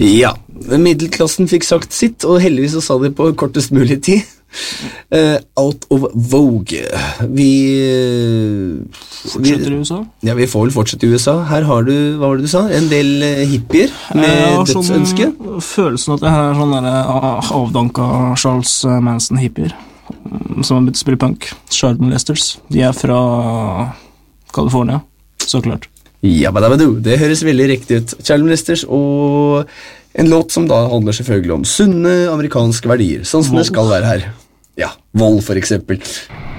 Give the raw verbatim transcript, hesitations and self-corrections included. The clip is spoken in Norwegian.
Ja, middelklassen fikk sagt sitt, og heldigvis så sa de på kortest mulig tid. Uh, out of vogue. Vi Fortsetter i U S A? Ja, vi får vel fortsette i U S A. Her har du, hva var det du sa? En del uh, hippier med dødsønske. Sånn, følelsen at jeg har sånn der avdanka Charles Manson-hippier som har begynt å spille punk. Charles Molesters. De er fra California, så klart. Ja, det høres veldig riktig ut. Charles Molesters og en låt som da handler selvfølgelig om sunne amerikanske verdier, sånn som det skal være her. Ja, vold for eksempel.